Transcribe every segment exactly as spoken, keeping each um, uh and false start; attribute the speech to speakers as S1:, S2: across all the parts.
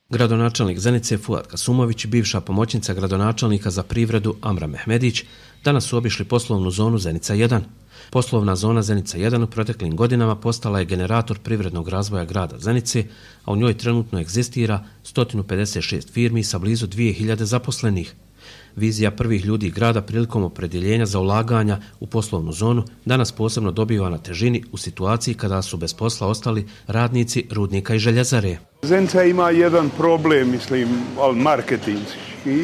S1: Gradonačelnik Zenice Fuad Kasumović i bivša pomoćnica gradonačelnika za privredu Amra Mehmedić danas su obišli poslovnu zonu Zenica jedan. Poslovna zona Zenica jedan u proteklim godinama postala je generator privrednog razvoja grada Zenice, a u njoj trenutno egzistira sto pedeset šest firmi sa blizu dvije hiljade zaposlenih. Vizija prvih ljudi grada prilikom opredjeljenja za ulaganja u poslovnu zonu danas posebno dobiva na težini u situaciji kada su bez posla ostali radnici rudnika i željezare.
S2: Zenica ima jedan problem, mislim, ali marketinški.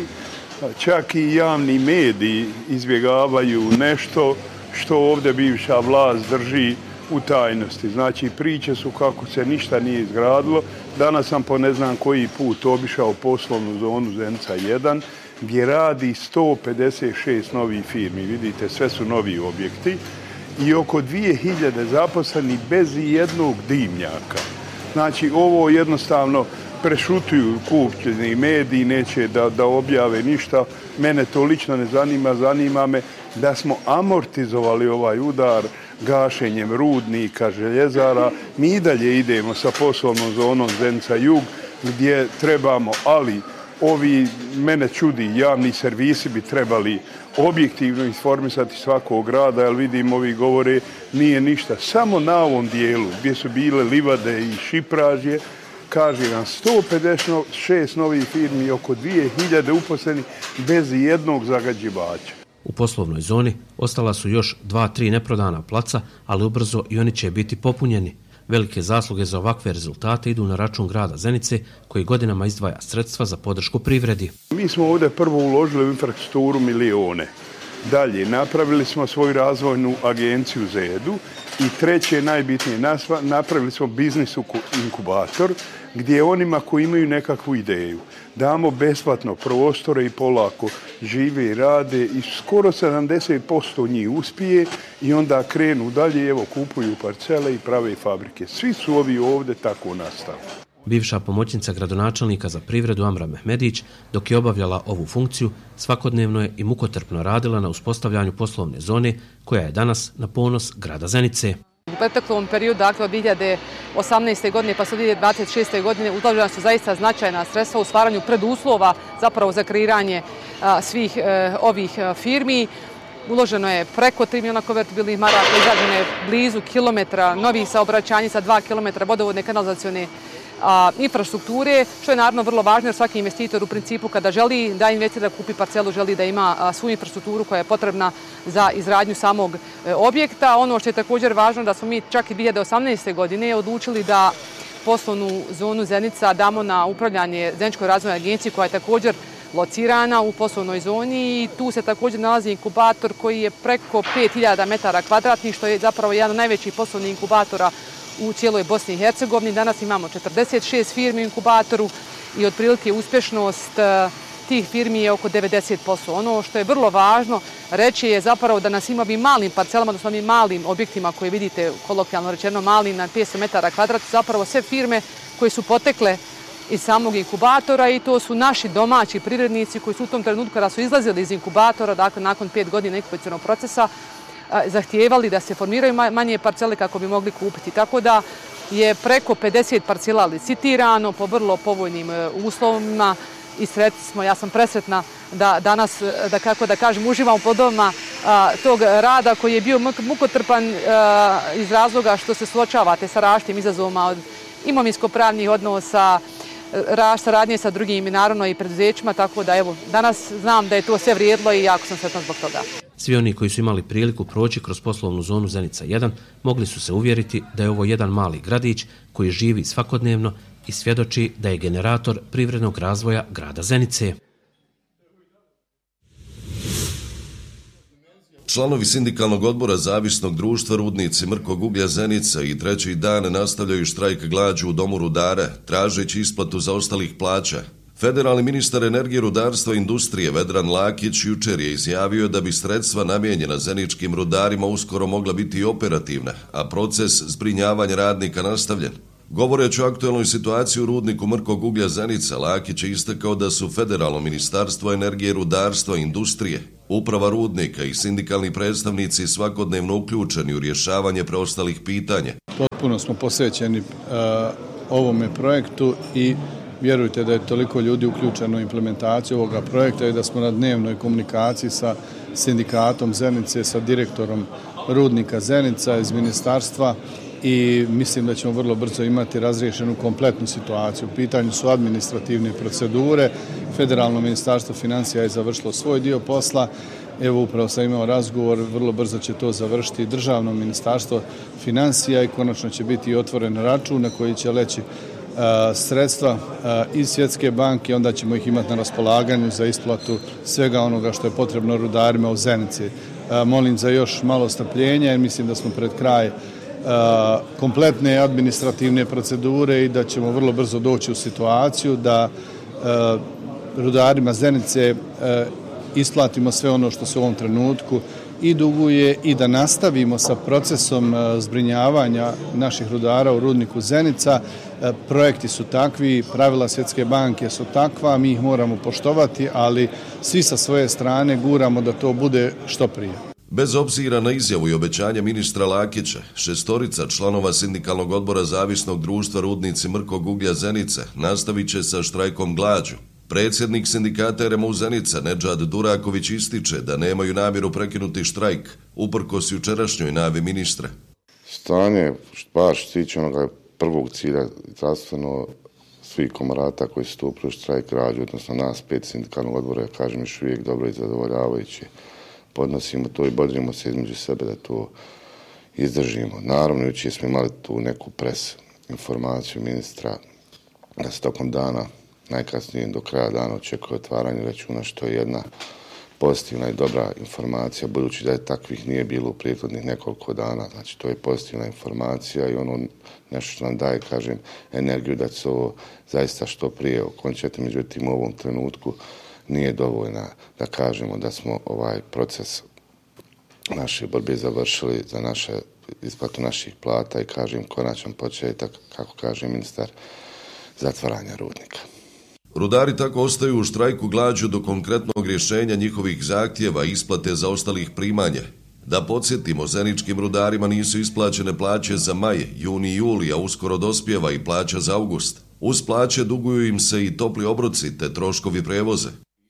S2: Čak i javni mediji izbjegavaju nešto što ovdje bivša vlast drži u tajnosti. Znači, priče su kako se ništa nije izgradilo. Danas sam po ne znam koji put obišao poslovnu zonu Zenica jedan, gdje radi sto pedeset šest novih firmi. Vidite, sve su novi objekti i oko dvije hiljade zaposlenih bez jednog dimnjaka. Znači, ovo jednostavno prešutuju kupljeni mediji, neće da, da objave ništa. Mene to lično ne zanima, zanima me da smo amortizovali ovaj udar gašenjem rudnika, željezara. Mi i dalje idemo sa poslovnom zonom Zenica jug, gdje trebamo, ali ovi, mene čudi, javni servisi bi trebali objektivno informisati svakog grada, jer vidim, ovi govore nije ništa. Samo na ovom dijelu gdje su bile livade i šipražje, kaže nam sto pedeset šest novih firmi i oko dvije hiljade uposlenih bez jednog zagađivača.
S1: U poslovnoj zoni ostala su još dva, tri neprodana placa, ali ubrzo i oni će biti popunjeni. Velike zasluge za ovakve rezultate idu na račun grada Zenice, koji godinama izdvaja sredstva za podršku privredi.
S2: Mi smo ovdje prvo uložili u infrastrukturu milijone. Dalje, napravili smo svoju razvojnu agenciju Zedu i treće, najbitnije, napravili smo biznis inkubator, gdje onima koji imaju nekakvu ideju damo besplatno prostore i polako žive i rade i skoro sedamdeset posto njih uspije i onda krenu dalje, evo, kupuju parcele i prave fabrike. Svi su ovi ovdje tako nastali.
S1: Bivša pomoćnica gradonačelnika za privredu Amra Mehmedić, dok je obavljala ovu funkciju, svakodnevno je i mukotrpno radila na uspostavljanju poslovne zone, koja je danas na ponos grada Zenice.
S3: U proteklom periodu, dakle od dvije hiljade osamnaeste. godine pa do dvije hiljade dvadeset šeste. godine uložena su zaista značajna sredstva u stvaranju preduslova zapravo za kreiranje a, svih e, ovih a, firmi. Uloženo je preko tri milijuna konvertibilnih maraka, izrađeno je blizu kilometra novih saobraćajnica, dva kilometra vodovodne kanalizacione a, infrastrukture, što je naravno vrlo važno jer svaki investitor u principu kada želi da investira, da kupi parcelu, želi da ima a, svu infrastrukturu koja je potrebna za izgradnju samog e, objekta. Ono što je također važno da smo mi čak i dvije hiljade osamnaeste. godine odlučili da poslovnu zonu Zenica damo na upravljanje Zeničkoj razvojnoj agenciji, koja je također locirana u poslovnoj zoni i tu se također nalazi inkubator koji je preko pet hiljada metara kvadratnih, što je zapravo jedan od najvećih poslovnih inkubatora u cijeloj Bosni i Hercegovini. Danas imamo četrdeset šest firmi u inkubatoru i otprilike uspješnost tih firmi je oko devedeset posto. Ono što je vrlo važno reći je zapravo da nas ima ovim malim parcelama, odnosno ovim malim objektima koje vidite, kolokvijalno rečeno malim na petsto metara kvadratnih, zapravo sve firme koje su potekle iz samog inkubatora i to su naši domaći privrednici koji su u tom trenutku kada su izlazili iz inkubatora, dakle nakon pet godina inkubacionog procesa, zahtijevali da se formiraju manje parcele kako bi mogli kupiti. Tako da je preko pedeset parcela licitirano po vrlo povoljnim uslovima i sretni smo, ja sam presretna da danas, da kako da kažem, uživam u plodovima tog rada koji je bio mukotrpan iz razloga što se suočavate sa različitim izazovima od imovinsko-pravnih odnosa, saradnje sa drugim i naravno i preduzećima, tako da evo, danas znam da je to sve vrijedilo i jako sam sretna zbog toga.
S1: Svi oni koji su imali priliku proći kroz poslovnu zonu Zenica jedan mogli su se uvjeriti da je ovo jedan mali gradić koji živi svakodnevno i svjedoči da je generator privrednog razvoja grada Zenice.
S4: Članovi sindikalnog odbora Zavisnog društva Rudnici Mrkog uglja Zenica i treći dan nastavljaju štrajk glađu u Domu rudara, tražeći isplatu zaostalih plaća. Federalni ministar energije, rudarstva i industrije Vedran Lakić jučer je izjavio da bi sredstva namijenjena zeničkim rudarima uskoro mogla biti operativna, a proces zbrinjavanja radnika nastavljen. Govoreći o aktuelnoj situaciji u rudniku Mrkog uglja Zenica, Lakić je istakao da su Federalno ministarstvo energije, rudarstva i industrije, uprava rudnika i sindikalni predstavnici svakodnevno uključeni u rješavanje preostalih pitanja.
S5: Potpuno smo posvećeni uh, ovome projektu i Vjerujte da je toliko ljudi uključeno u implementaciju ovoga projekta i da smo na dnevnoj komunikaciji sa sindikatom Zenice, sa direktorom rudnika Zenica iz ministarstva i mislim da ćemo vrlo brzo imati razriješenu kompletnu situaciju. U pitanju su administrativne procedure, Federalno ministarstvo financija je završilo svoj dio posla, evo upravo sam imao razgovor, vrlo brzo će to završiti Državno ministarstvo financija i konačno će biti otvoren račun na koji će leći sredstva iz Svjetske banke, onda ćemo ih imati na raspolaganju za isplatu svega onoga što je potrebno rudarima u Zenici. Molim za još malo strpljenja jer mislim da smo pred kraj kompletne administrativne procedure i da ćemo vrlo brzo doći u situaciju da rudarima Zenice isplatimo sve ono što se u ovom trenutku i duguje i da nastavimo sa procesom zbrinjavanja naših rudara u rudniku Zenica. Projekti su takvi, pravila Svjetske banke su takva, mi ih moramo poštovati, ali svi sa svoje strane guramo da to bude što prije.
S4: Bez obzira na izjavu i obećanje ministra Lakića, šestorica članova sindikalnog odbora Zavisnog društva Rudnici Mrkog uglja Zenice nastavit će sa štrajkom glađu. Predsjednik sindikata R M U Zenica Nedžad Duraković ističe da nemaju namjeru prekinuti štrajk, uprkos jučerašnjoj najavi ministra.
S6: Stanje, baš tiče onoga prvog cilja, zdravstveno svih komorata koji su stupili u štrajk glađu, odnosno nas pet sindikalnog odbora, kažem još uvijek dobro i zadovoljavajuće. Podnosimo to i bodrimo se između sebe da to izdržimo. Naravno, jučer smo imali tu neku pres informaciju ministra da se tokom dana, najkasnije do kraja dana, očekuje otvaranje računa, što je jedna pozitivna i dobra informacija, budući da je takvih nije bilo u prethodnih nekoliko dana. Znači, to je pozitivna informacija i ono nešto što nam daje, kažem, energiju da se ovo zaista što prije okončati. Međutim, u ovom trenutku nije dovoljna da kažemo da smo ovaj proces naše borbe završili za naše isplatu naših plata i kažem konačan početak, kako kaže ministar, zatvaranja rudnika.
S4: Rudari tako ostaju u štrajku glađu do konkretnog rješenja njihovih zahtjeva i isplate zaostalih primanja. Da podsjetimo, zeničkim rudarima nisu isplaćene plaće za maj, juni i juli, a uskoro dospijeva i plaća za august. Uz plaće duguju im se i topli obroci te troškovi prevoze.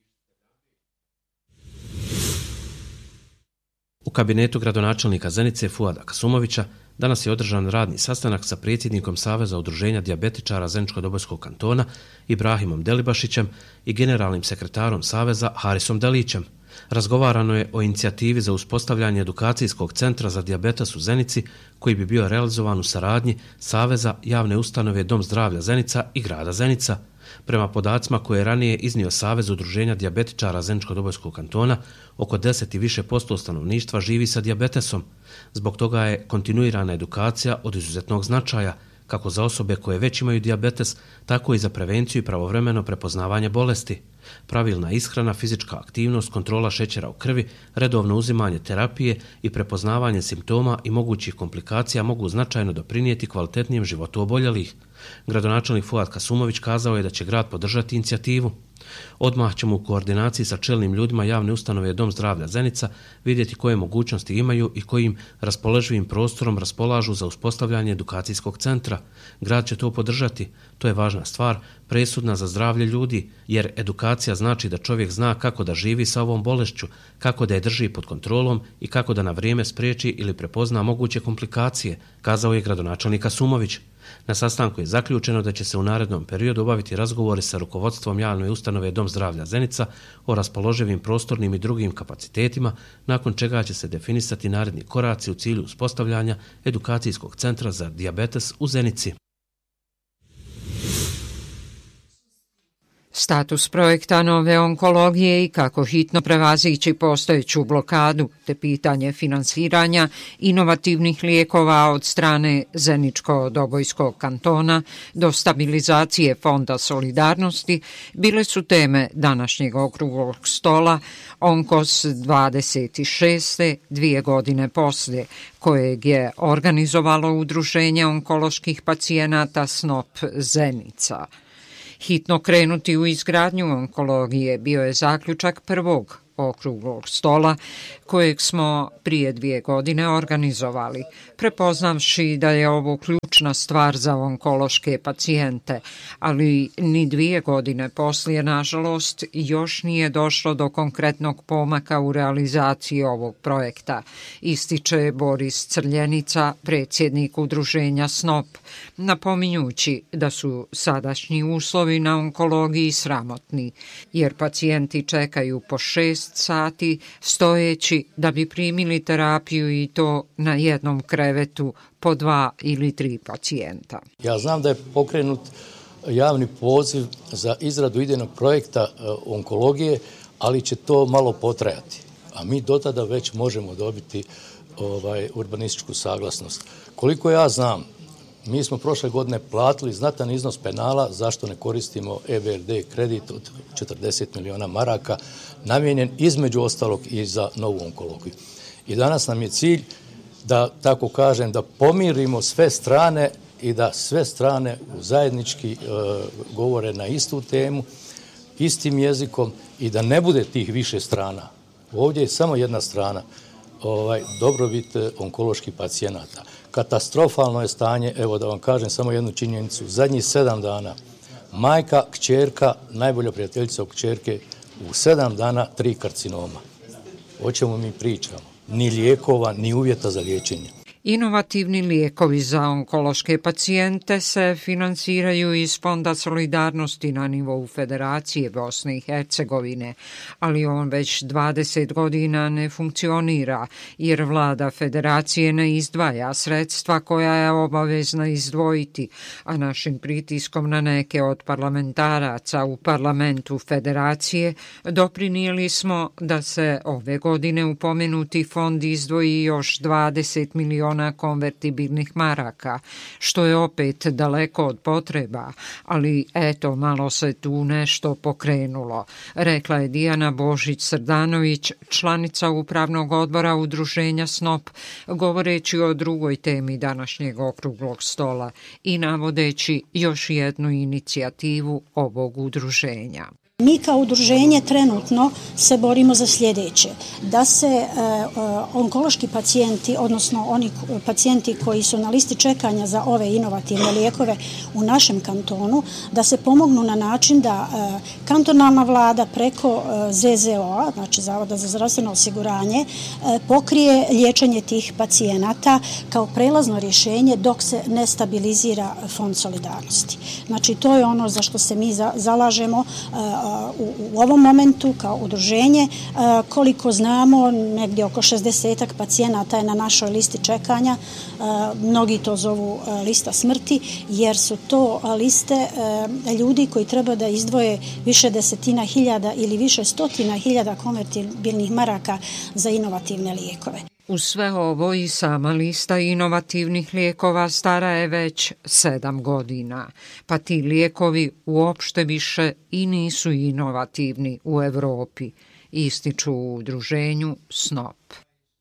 S1: U kabinetu gradonačelnika Zenice Fuada Kasumovića danas je održan radni sastanak sa predsjednikom Saveza udruženja dijabetičara Zeničko-Dobojskog kantona Ibrahimom Delibašićem i generalnim sekretarom Saveza Harisom Delićem. Razgovarano je o inicijativi za uspostavljanje edukacijskog centra za dijabetes u Zenici koji bi bio realizovan u saradnji Saveza, javne ustanove Dom zdravlja Zenica i grada Zenica. Prema podacima koje je ranije iznio Savez udruženja dijabetičara Zeničko-Dobojskog kantona, oko deset i više posto stanovništva živi sa dijabetesom. Zbog toga je kontinuirana edukacija od izuzetnog značaja, kako za osobe koje već imaju dijabetes, tako i za prevenciju i pravovremeno prepoznavanje bolesti. Pravilna ishrana, fizička aktivnost, kontrola šećera u krvi, redovno uzimanje terapije i prepoznavanje simptoma i mogućih komplikacija mogu značajno doprinijeti kvalitetnijem životu oboljelih. Gradonačelnik Fuad Kasumović kazao je da će grad podržati inicijativu. Odmah ćemo u koordinaciji sa čelnim ljudima javne ustanove Dom zdravlja Zenica vidjeti koje mogućnosti imaju i kojim raspoloživim prostorom raspolažu za uspostavljanje edukacijskog centra. Grad će to podržati. To je važna stvar, presudna za zdravlje ljudi, jer edukacija znači da čovjek zna kako da živi sa ovom bolešću, kako da je drži pod kontrolom i kako da na vrijeme spriječi ili prepozna moguće komplikacije, kazao je gradonačelnik Kasumović. Na sastanku je zaključeno da će se u narednom periodu obaviti razgovori sa rukovodstvom javne ustanove Dom zdravlja Zenica o raspoloživim prostornim i drugim kapacitetima, nakon čega će se definisati naredni koraci u cilju uspostavljanja edukacijskog centra za dijabetes u Zenici.
S7: Status projekta nove onkologije i kako hitno prevazići postojeću blokadu te pitanje finansiranja inovativnih lijekova od strane Zeničko-Dobojskog kantona do stabilizacije Fonda solidarnosti bile su teme današnjeg okruglog stola Onkos dvadeset šest. dvije godine poslije, kojeg je organizovalo Udruženje onkoloških pacijenata S N O P Zenica. Hitno krenuti u izgradnju onkologije bio je zaključak prvog okruglog stola kojeg smo prije dvije godine organizovali, prepoznavši da je ovo ključna stvar za onkološke pacijente, ali ni dvije godine poslije, nažalost, još nije došlo do konkretnog pomaka u realizaciji ovog projekta, ističe Boris Crljenica, predsjednik udruženja S N O P, napominjući da su sadašnji uslovi na onkologiji sramotni, jer pacijenti čekaju po šest sati stojeći da bi primili terapiju i to na jednom krevetu po dva ili tri pacijenta.
S8: Ja znam da je pokrenut javni poziv za izradu idejnog projekta onkologije, ali će to malo potrajati. A mi do tada već možemo dobiti ovaj, urbanističku saglasnost. Koliko ja znam, mi smo prošle godine platili znatan iznos penala zašto ne koristimo E B R D kredit od četrdeset miliona maraka, namijenjen između ostalog i za novu onkologiju. I danas nam je cilj da, tako kažem, da pomirimo sve strane i da sve strane zajednički e, govore na istu temu, istim jezikom i da ne bude tih više strana. Ovdje je samo jedna strana, ovaj, dobrobit onkoloških pacijenata. Katastrofalno je stanje, evo da vam kažem samo jednu činjenicu, zadnjih sedam dana majka, kćerka, najbolja prijateljica od kćerke, u sedam dana tri karcinoma. O čemu mi pričamo? Ni lijekova, ni uvjeta za liječenje.
S7: Inovativni lijekovi za onkološke pacijente se finansiraju iz Fonda solidarnosti na nivou Federacije Bosne i Hercegovine, ali on već dvadeset godina ne funkcionira jer vlada Federacije ne izdvaja sredstva koja je obavezna izdvojiti, a našim pritiskom na neke od parlamentaraca u parlamentu Federacije doprinijeli smo da se ove godine u pomenuti fond izdvoji još dvadeset miliona konvertibilnih maraka, što je opet daleko od potreba, ali eto, malo se tu nešto pokrenulo, rekla je Dijana Božić-Srdanović, članica upravnog odbora udruženja S N O P, govoreći o drugoj temi današnjeg okruglog stola i navodeći još jednu inicijativu ovog udruženja.
S9: Mi kao udruženje trenutno se borimo za sljedeće, da se e, onkološki pacijenti, odnosno oni pacijenti koji su na listi čekanja za ove inovativne lijekove u našem kantonu, da se pomognu na način da e, kantonalna vlada preko e, Z Z O-a, znači Zavoda za zdravstveno osiguranje, e, pokrije liječenje tih pacijenata kao prelazno rješenje dok se ne stabilizira Fond solidarnosti. Znači to je ono za što se mi za, zalažemo e, U, u ovom momentu kao udruženje. Koliko znamo, negdje oko šezdesetak pacijenata je na našoj listi čekanja. Mnogi to zovu lista smrti, jer su to liste ljudi koji treba da izdvoje više desetina hiljada ili više stotina hiljada konvertibilnih maraka za inovativne lijekove.
S7: U sve ovo i sama lista inovativnih lijekova stara je već sedam godina, pa ti lijekovi uopšte više i nisu inovativni u Evropi, ističu u udruženju S N O P.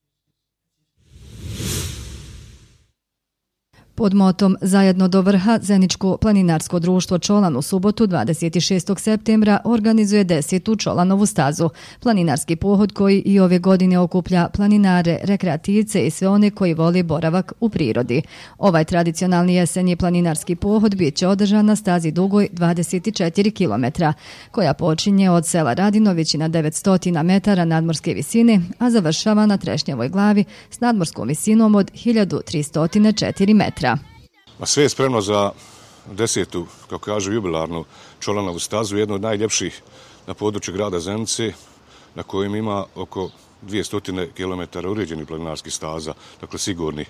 S10: Pod motom Zajedno do vrha Zeničko planinarsko društvo Čolan u subotu dvadeset šestog septembra organizuje desetu Čolanovu stazu, planinarski pohod koji i ove godine okuplja planinare, rekreativce i sve one koji vole boravak u prirodi. Ovaj tradicionalni jesenji planinarski pohod bit će održan na stazi dugoj dvadeset četiri kilometra, koja počinje od sela Radinovići na devetsto metara nadmorske visine, a završava na Trešnjevoj glavi s nadmorskom visinom od hiljadu tristo četiri metra.
S11: Sve je spremno za desetu, kako kažu, jubilarnu Čolanovu stazu, jednu od najljepših na području grada Zenice, na kojem ima oko dvjesto kilometara uređenih planinarskih staza, dakle sigurnih.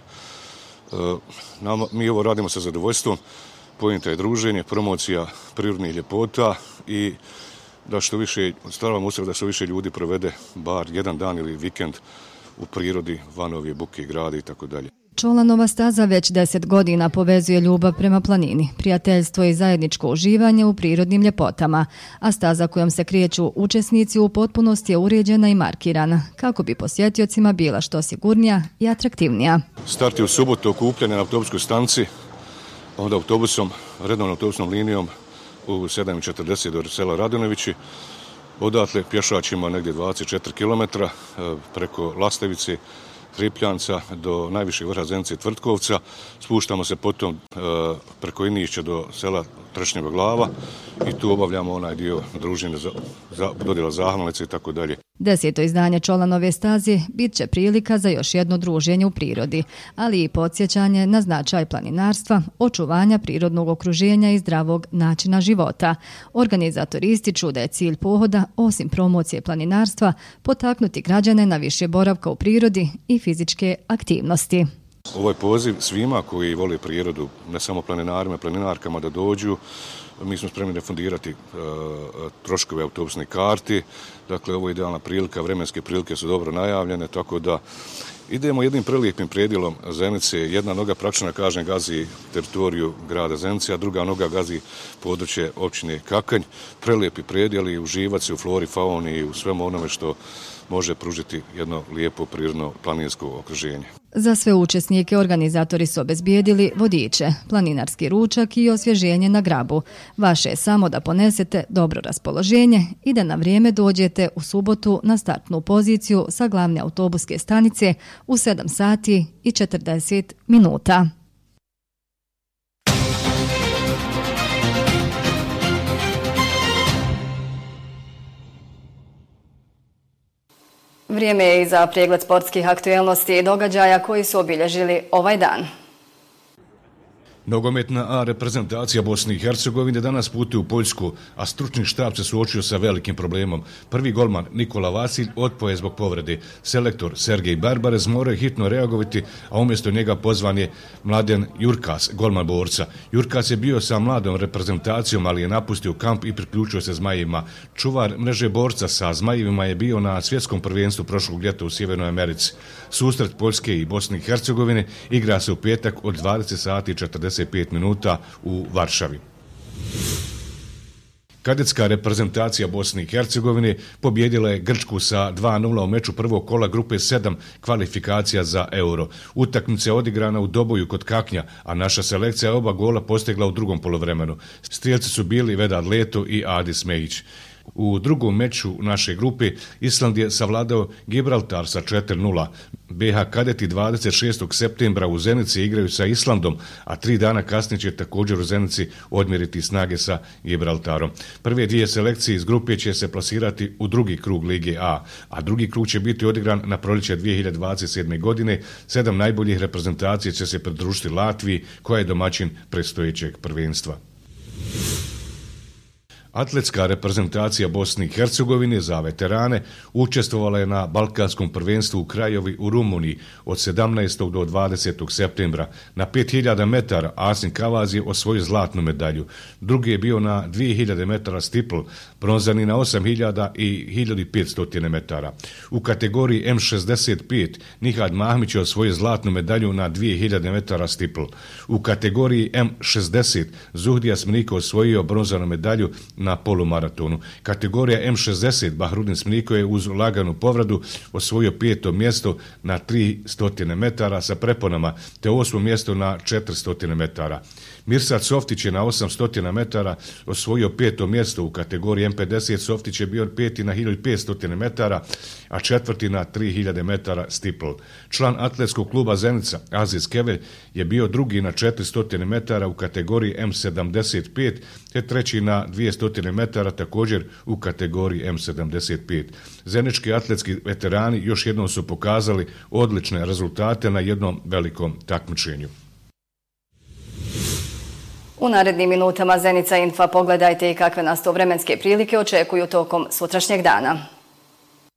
S11: Mi ovo radimo sa zadovoljstvom, poenta je druženje, promocija prirodnih ljepota i da što više, stvaramo usred da što više ljudi provede bar jedan dan ili vikend u prirodi, van ove buke, grada i tako dalje.
S10: Čolanova staza već deset godina povezuje ljubav prema planini, prijateljstvo i zajedničko uživanje u prirodnim ljepotama, a staza kojom se kreću učesnici u potpunosti je uređena i markirana, kako bi posjetiocima bila što sigurnija i atraktivnija.
S11: Start je u subotu okupljanje na autobuskoj stanci, onda autobusom, redovnom autobusnom linijom u sedam četrdeset do sela Radinovići. Odatle pješačimo negdje dvadeset četiri kilometra preko Lastevice, Tripljanca do najvišeg vrha Zenice Tvrtkovca. Spuštamo se potom e, preko Inišća do sela Trešnjeva Glava i tu obavljamo onaj dio druženja za, za dodjela zahvalnice i tako dalje.
S10: Deseto izdanje Čolanove staze bit će prilika za još jedno druženje u prirodi, ali i podsjećanje na značaj planinarstva, očuvanja prirodnog okruženja i zdravog načina života. Organizatori ističu da je cilj pohoda, osim promocije planinarstva, potaknuti građane na više boravka u prirodi i fizičke aktivnosti.
S11: Ovaj poziv svima koji vole prirodu, ne samo planinarima, planinarkama da dođu, mi smo spremni refundirati e, troškove autobusne karti. Dakle, ovo je idealna prilika, vremenske prilike su dobro najavljene, tako da idemo jednim prelijepim predjelom Zenice. Jedna noga praktično kažem gazi teritoriju grada Zenice, a druga noga gazi područje općine Kakanj. Prelijepi predjeli, uživati se u flori, fauni i u svemu onome što može pružiti jedno lijepo prirodno planinsko okruženje.
S10: Za sve učesnike organizatori su obezbijedili vodiče, planinarski ručak i osvježenje na grabu. Vaše je samo da ponesete dobro raspoloženje i da na vrijeme dođete u subotu na startnu poziciju sa glavne autobuske stanice u sedam sati i četrdeset minuta. Vrijeme je i za pregled sportskih aktuelnosti i događaja koji su obilježili ovaj dan.
S11: Nogometna A reprezentacija Bosne i Hercegovine danas putuje u Poljsku, a stručni štab se suočio sa velikim problemom. Prvi golman Nikola Vasilj otpao je zbog povrede. Selektor Sergej Barbarez morao hitno reagovati, a umjesto njega pozvan je Mladen Jurkas, golman Borca. Jurkas je bio sa mladom reprezentacijom, ali je napustio kamp i priključio se Zmajevima. Čuvar mreže Borca sa Zmajevima je bio na svjetskom prvenstvu prošlog ljeta u Sjevernoj Americi. Susret Poljske i Bosne i Hercegovine igra se u petak od dvadeset sati i četrdeset pet minuta u Varšavi. Kadetska reprezentacija Bosne i Hercegovine pobjedila je Grčku sa dva nula u meču prvog kola grupe sedam kvalifikacija za Euro. Utakmica je odigrana u Doboju kod Kaknja, a naša selekcija je oba gola postigla u drugom poluvremenu. Strijelci su bili Vedad Leto i Adis Mejić. U drugom meču naše grupe Island je savladao Gibraltar sa četiri nula. B H kadeti dvadeset šestog septembra u Zenici igraju sa Islandom, a tri dana kasnije će također u Zenici odmjeriti snage sa Gibraltarom. Prve dvije selekcije iz grupe će se plasirati u drugi krug Lige A, a drugi krug će biti odigran na proljeće dvije hiljade dvadeset sedme. godine. Sedam najboljih reprezentacija će se pridružiti Latviji, koja je domaćin predstojećeg prvenstva. Atletska reprezentacija Bosne i Hercegovine za veterane učestvovala je na Balkanskom prvenstvu u Krajovi u Rumuniji od sedamnaestog do dvadesetog septembra. Na pet hiljada metara Asim Kavaz je osvojio zlatnu medalju. Drugi je bio na dvije hiljade metara stipl, bronzani na osam hiljada i hiljadu petsto metara. U kategoriji M šezdeset pet Nihad Mahmić je osvojio zlatnu medalju na dvije hiljade metara stipl. U kategoriji M šezdeset Zuhdija Smriko osvojio bronzanu medalju na polumaratonu. Kategorija M šezdeset Bahrudin Smriko je uz laganu povradu osvojio peto mjesto na tristo metara sa preponama, te osmo mjesto na četiristo metara. Mirsad Softić je na osamsto metara osvojio peto mjesto u kategoriji M pedeset. Softić je bio peti na hiljadu petsto metara, a četvrti na tri hiljade metara stipl. Član atletskog kluba Zenica Aziz Kevelj je bio drugi na četiristo metara u kategoriji M sedamdeset pet, te treći na dvjesto metara također u kategoriji M sedamdeset pet. Zenički atletski veterani još jednom su pokazali odlične rezultate na jednom velikom takmičenju.
S10: U narednim minutama Zenica Infa pogledajte i kakve nas to vremenske prilike očekuju tokom sutrašnjeg dana.